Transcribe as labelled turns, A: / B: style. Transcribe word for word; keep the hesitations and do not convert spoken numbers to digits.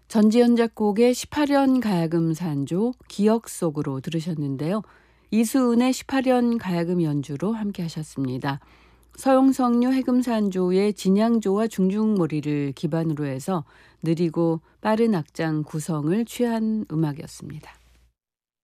A: 전지현 작곡의 십팔 년 가야금 산조 기억 속으로 들으셨는데요. 이수은의 십팔 년 가야금 연주로 함께 하셨습니다. 서용석류 해금산조의 진양조와 중중몰이를 기반으로 해서 느리고 빠른 악장 구성을 취한 음악이었습니다.